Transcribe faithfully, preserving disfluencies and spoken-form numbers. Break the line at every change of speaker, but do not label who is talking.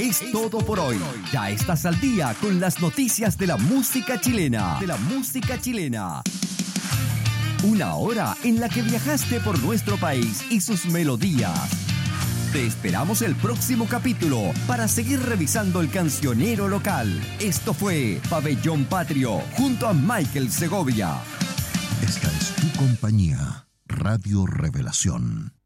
es todo por hoy. Ya estás al día con las noticias de la música chilena. De la música chilena. Una hora en la que viajaste por nuestro país y sus melodías. Te esperamos el próximo capítulo para seguir revisando el cancionero local. Esto fue Pabellón Patrio junto a Michael Segovia.
Esta es tu compañía, Radio Revelación.